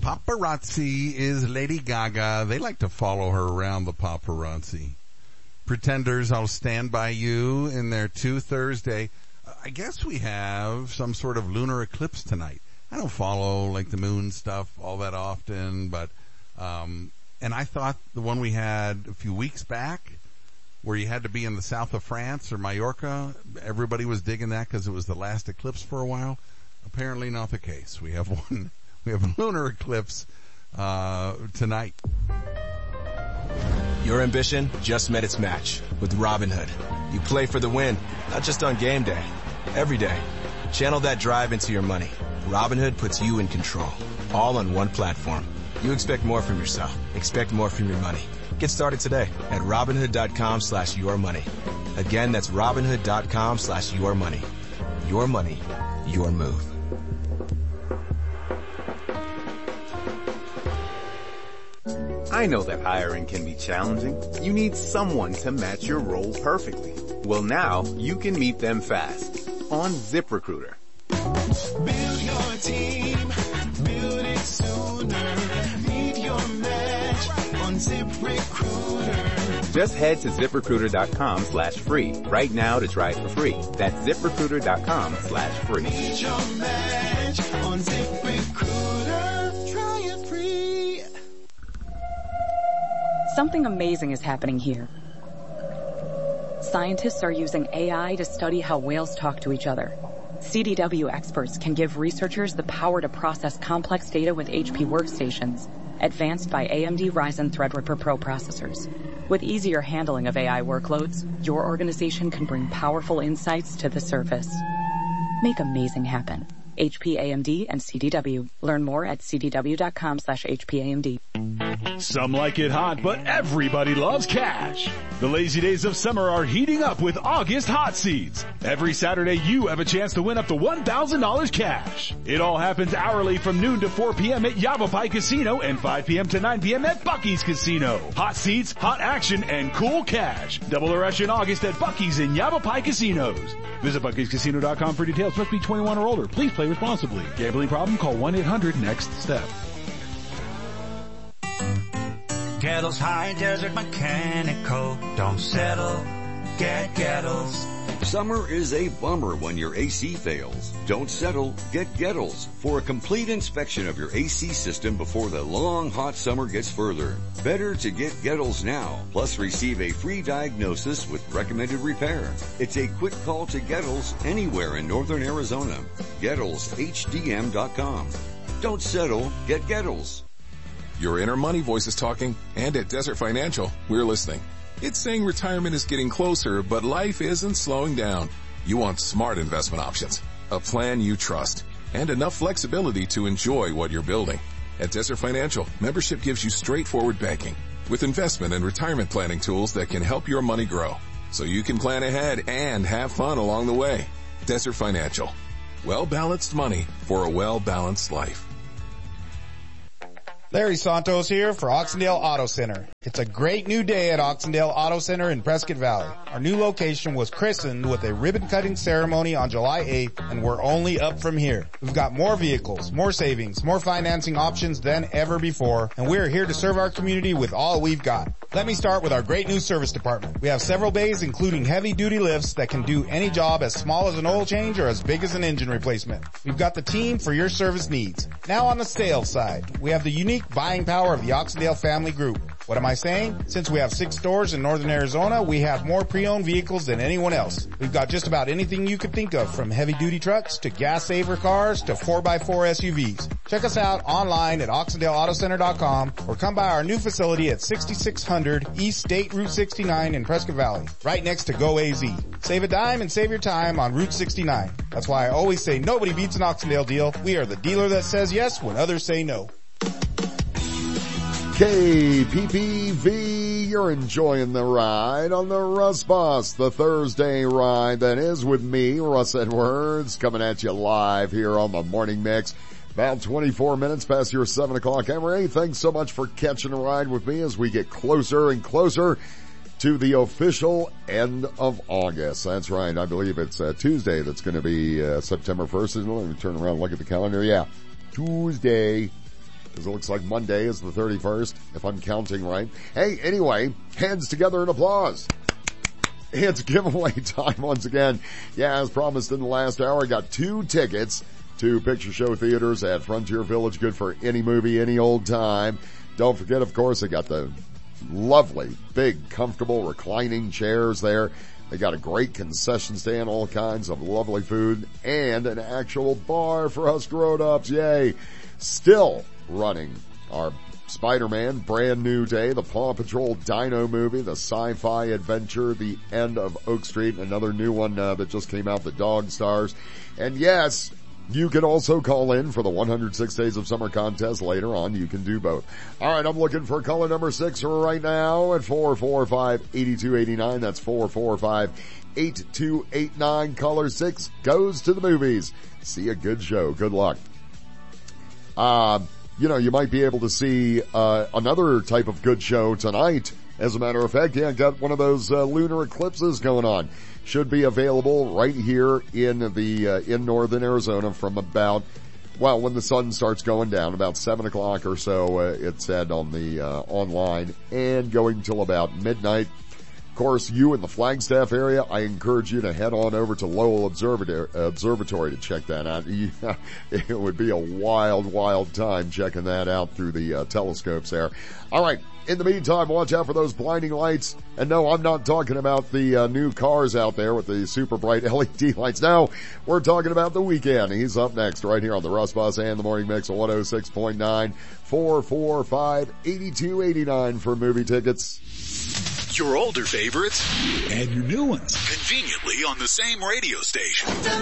paparazzi is Lady Gaga. They like to follow her around, the paparazzi. Pretenders, I'll Stand By You in their 2 Thursday. I guess we have some sort of lunar eclipse tonight. I don't follow like the moon stuff all that often, but and I thought the one we had a few weeks back where you had to be in the south of France or Mallorca, everybody was digging that because it was the last eclipse for a while. Apparently not the case. We have a lunar eclipse tonight. Your ambition just met its match with Robinhood. You play for the win, not just on game day, every day. Channel that drive into your money. Robinhood puts you in control, all on one platform. You expect more from yourself. Expect more from your money. Get started today at Robinhood.com/yourmoney. Again, that's Robinhood.com/yourmoney. Your money, your move. I know that hiring can be challenging. You need someone to match your role perfectly. Well, now you can meet them fast on ZipRecruiter. Build your team, build it sooner. Meet your match on ZipRecruiter. Just head to ZipRecruiter.com/free right now to try it for free. That's ZipRecruiter.com/free. Meet your match on ZipRecruiter. Try it free. Something amazing is happening here. Scientists are using AI to study how whales talk to each other. CDW experts can give researchers the power to process complex data with HP workstations, advanced by AMD Ryzen Threadripper Pro processors. With easier handling of AI workloads, your organization can bring powerful insights to the surface. Make amazing happen. HP, AMD, and CDW. Learn more at cdw.com/HPAMD. Some like it hot, but everybody loves cash. The lazy days of summer are heating up with August Hot Seats. Every Saturday, you have a chance to win up to $1,000 cash. It all happens hourly from noon to 4 p.m. at Yavapai Casino and 5 p.m. to 9 p.m. at Buc-ee's Casino. Hot seats, hot action, and cool cash. Double the rush in August at Buc-ee's and Yavapai Casinos. Visit Buc-ee'sCasino.com for details. Must be 21 or older. Please play responsibly. Gambling problem? Call 1-800-NEXT-STEP. Gettles High Desert Mechanical. Don't settle. Get Gettles. Summer is a bummer when your AC fails. Don't settle. Get Gettles for a complete inspection of your AC system before the long hot summer gets further. Better to get Gettles now, plus receive a free diagnosis with recommended repair. It's a quick call to Gettles anywhere in northern Arizona. GettlesHDM.com. Don't settle. Get Gettles. Your inner money voice is talking, and at Desert Financial, we're listening. It's saying retirement is getting closer, but life isn't slowing down. You want smart investment options, a plan you trust, and enough flexibility to enjoy what you're building. At Desert Financial, membership gives you straightforward banking with investment and retirement planning tools that can help your money grow so you can plan ahead and have fun along the way. Desert Financial. Well-balanced money for a well-balanced life. Larry Santos here for Oxendale Auto Center. It's a great new day at Oxendale Auto Center in Prescott Valley. Our new location was christened with a ribbon-cutting ceremony on July 8th, and we're only up from here. We've got more vehicles, more savings, more financing options than ever before, and we're here to serve our community with all we've got. Let me start with our great new service department. We have several bays including heavy-duty lifts that can do any job as small as an oil change or as big as an engine replacement. We've got the team for your service needs. Now on the sales side, we have the unique buying power of the Oxendale Family Group. What am I saying? Since we have 6 stores in northern Arizona, we have more pre-owned vehicles than anyone else. We've got just about anything you could think of, from heavy-duty trucks to gas-saver cars to 4x4 SUVs. Check us out online at OxendaleAutoCenter.com or come by our new facility at 6600 East State Route 69 in Prescott Valley, right next to Go AZ. Save a dime and save your time on Route 69. That's why I always say nobody beats an Oxendale deal. We are the dealer that says yes when others say no. KPPV, you're enjoying the ride on the Russ Bus, the Thursday ride that is with me, Russ Edwards, coming at you live here on the Morning Mix. About 24 minutes past your 7 o'clock hour. Hey, thanks so much for catching a ride with me as we get closer and closer to the official end of August. That's right. I believe it's Tuesday that's going to be September 1st. Let me turn around and look at the calendar. Yeah, Tuesday. because it looks like Monday is the 31st, if I'm counting right. Hey, anyway, hands together in applause. It's giveaway time once again. Yeah, as promised in the last hour, I got 2 tickets to picture show theaters at Frontier Village, good for any movie, any old time. Don't forget, of course, I got the lovely, big, comfortable, reclining chairs there. They got a great concession stand, all kinds of lovely food, and an actual bar for us grown-ups. Yay! Still running our Spider-Man, Brand New Day, the Paw Patrol Dino movie, the sci-fi adventure, The End of Oak Street, another new one that just came out, The Dog Stars. And yes, you can also call in for the 106 Days of Summer contest later on. You can do both. All right, I'm looking for caller number 6 right now at 445-8289. That's 445-8289. Caller 6 goes to the movies. See a good show. Good luck. You might be able to see another type of good show tonight. As a matter of fact, yeah, got one of those lunar eclipses going on. Should be available right here in northern Arizona from about, when the sun starts going down, about 7 o'clock or so, it said on the online, and going till about midnight. Of course, you in the Flagstaff area, I encourage you to head on over to Lowell Observatory to check that out. It would be a wild, wild time checking that out through the telescopes there. All right. In the meantime, watch out for those blinding lights. And no, I'm not talking about the new cars out there with the super bright LED lights. No, we're talking about The Weeknd. He's up next right here on the Russ Bus and the Morning Mix of 106.9. 445-8289 for movie tickets. Your older favorites and your new ones conveniently on the same radio station.